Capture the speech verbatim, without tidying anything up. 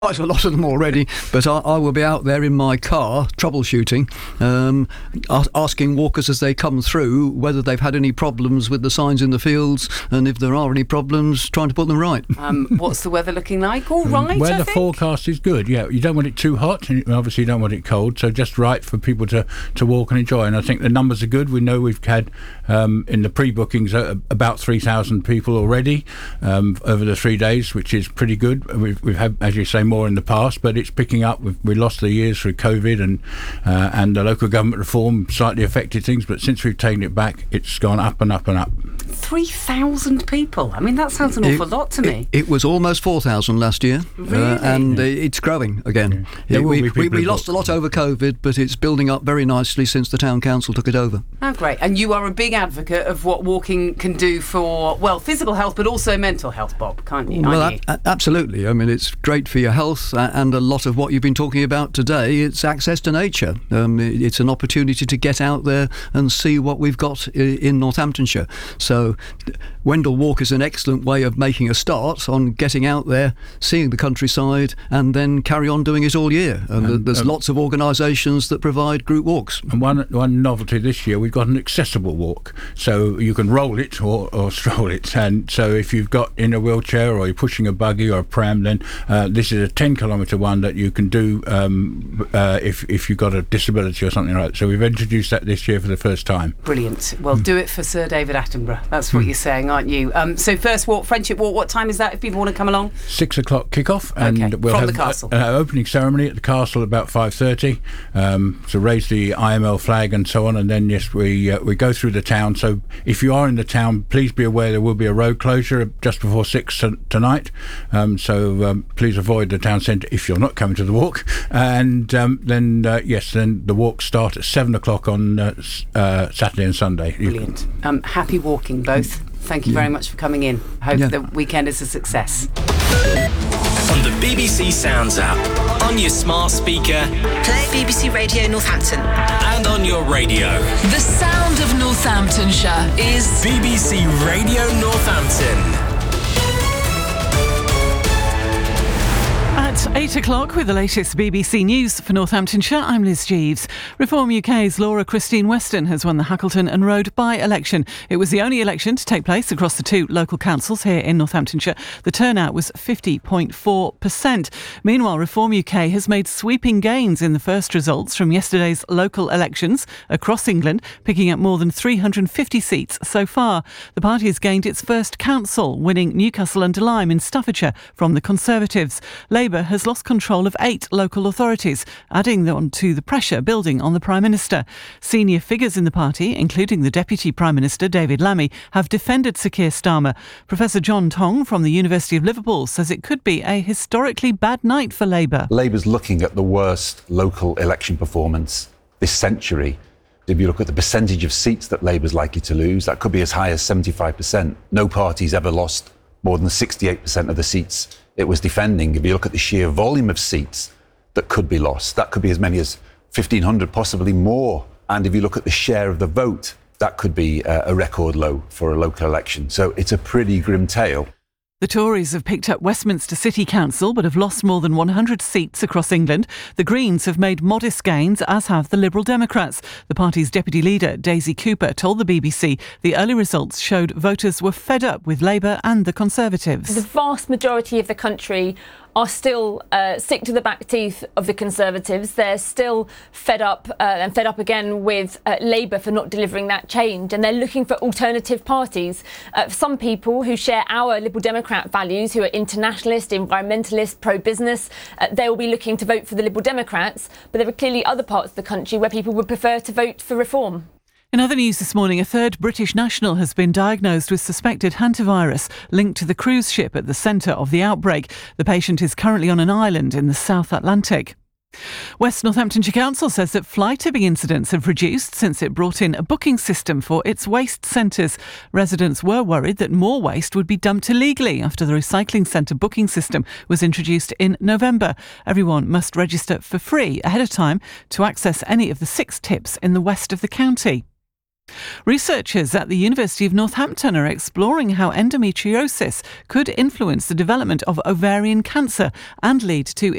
Quite a lot of them already, but I, I will be out there in my car troubleshooting, um, a- asking walkers as they come through whether they've had any problems with the signs in the fields, and if there are any problems, trying to put them right. Um, what's the weather looking like? All right, Weather I think. forecast is good. Yeah, you don't want it too hot, and obviously you don't want it cold. So just right for people to, to walk and enjoy. And I think the numbers are good. We know we've had um, in the pre-bookings uh, about three thousand people already um, over the three days, which is pretty good. We've, we've had, as you say, more in the past, but it's picking up. We've, we lost the years through COVID and uh, and the local government reform slightly affected things, but since we've taken it back, it's gone up and up and up. three thousand people. I mean, that sounds an awful It- lot to me. It, it was almost four thousand last year, Really? uh, and uh, it's growing again. There It- will we be we, people we who lost a book. lot over COVID, but it's building up very nicely since the town council took it over. Oh, great. And you are a big advocate of what walking can do for, well, physical health, but also mental health, Bob, can't you? Well, Aren't a- you? a- absolutely. I mean, it's great for your health, uh, and a lot of what you've been talking about today, it's access to nature. Um, it- it's an opportunity to get out there and see what we've got i- in Northamptonshire. So Wendell Walk is an excellent way of making a start on getting out there, seeing the countryside, and then carry on doing it all year. And th- Um, there's um, lots of organisations that provide group walks. And one one novelty this year, we've got an accessible walk, so you can roll it or, or stroll it. And so if you've got in a wheelchair or you're pushing a buggy or a pram, then uh, this is a ten kilometre one that you can do um, uh, if if you've got a disability or something like that. So we've introduced that this year for the first time. Brilliant. Well, do it for Sir David Attenborough. That's what you're saying, aren't you? Um, so first walk, Friendship Walk, what time is that if people want to come along? Six o'clock kickoff, and Okay, we'll from have the castle. an opening ceremony at the castle at about five thirty. Um, so raise the I M L flag and so on, and then yes, we uh, we go through the town. So if you are in the town, please be aware there will be a road closure just before six t- tonight. Um, so um, please avoid the town centre if you're not coming to the walk. And um, then uh, yes, then the walks start at seven o'clock on uh, s- uh, Saturday and Sunday. You- Brilliant. Um, happy walking, both. Thank you very much for coming in. Hope Yeah. the weekend is a success. On the B B C Sounds app, on your smart speaker, Play B B C Radio Northampton. and on your radio. The sound of Northamptonshire is B B C Radio Northampton. At eight o'clock with the latest B B C News for Northamptonshire, I'm Liz Jeeves. Reform U K's Laura Christine Weston has won the Hackleton and Road by-election. It was the only election to take place across the two local councils here in Northamptonshire. The turnout was fifty point four percent. Meanwhile, Reform U K has made sweeping gains in the first results from yesterday's local elections across England, picking up more than three hundred fifty seats so far. The party has gained its first council, winning Newcastle under Lyme in Staffordshire from the Conservatives. Labour has lost control of eight local authorities, adding on to the pressure building on the Prime Minister. Senior figures in the party, including the Deputy Prime Minister David Lammy, have defended Sir Keir Starmer. Professor John Tong from the University of Liverpool says it could be a historically bad night for Labour. Labour's looking at the worst local election performance this century. If you look at the percentage of seats that Labour's likely to lose, that could be as high as seventy-five percent. No party's ever lost more than sixty-eight percent of the seats it was defending. If you look at the sheer volume of seats that could be lost, that could be as many as fifteen hundred, possibly more. And if you look at the share of the vote, that could be uh, a record low for a local election. So it's a pretty grim tale. The Tories have picked up Westminster City Council but have lost more than one hundred seats across England. The Greens have made modest gains, as have the Liberal Democrats. The party's deputy leader, Daisy Cooper, told the B B C the early results showed voters were fed up with Labour and the Conservatives. The vast majority of the country are still uh, sick to the back teeth of the Conservatives. They're still fed up uh, and fed up again with uh, Labour for not delivering that change, and they're looking for alternative parties. Uh, for some people who share our Liberal Democrat values, who are internationalist, environmentalist, pro-business, uh, they will be looking to vote for the Liberal Democrats, but there are clearly other parts of the country where people would prefer to vote for reform. In other news this morning, a third British national has been diagnosed with suspected hantavirus linked to the cruise ship at the centre of the outbreak. The patient is currently on an island in the South Atlantic. West Northamptonshire Council says that fly tipping incidents have reduced since it brought in a booking system for its waste centres. Residents were worried that more waste would be dumped illegally after the recycling centre booking system was introduced in November. Everyone must register for free ahead of time to access any of the six tips in the west of the county. Researchers at the University of Northampton are exploring how endometriosis could influence the development of ovarian cancer and lead to